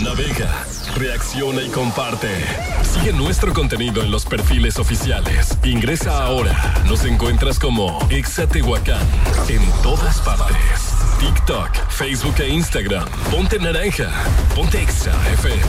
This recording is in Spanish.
Navega, reacciona y comparte. Sigue nuestro contenido en los perfiles oficiales. Ingresa ahora. Nos encuentras como Exa Tehuacán en todas partes. TikTok, Facebook e Instagram. Ponte naranja. Ponte Exa FM.